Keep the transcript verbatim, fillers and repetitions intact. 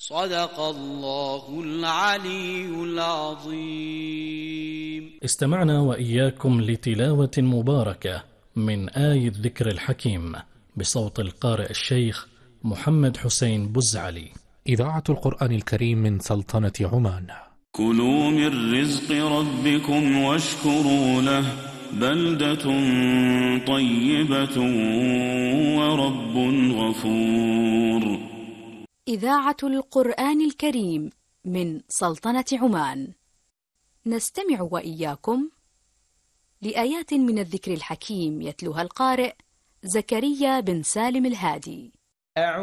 صدق الله العلي العظيم. استمعنا وإياكم لتلاوة مباركة من آي الذكر الحكيم بصوت القارئ الشيخ محمد حسين بزعلي. إذاعة القرآن الكريم من سلطنة عمان. كلوا من رزق ربكم واشكروا له بلدة طيبة ورب غفور. إذاعة القرآن الكريم من سلطنة عمان. نستمع وإياكم لآيات من الذكر الحكيم يتلوها القارئ زكريا بن سالم الهادي.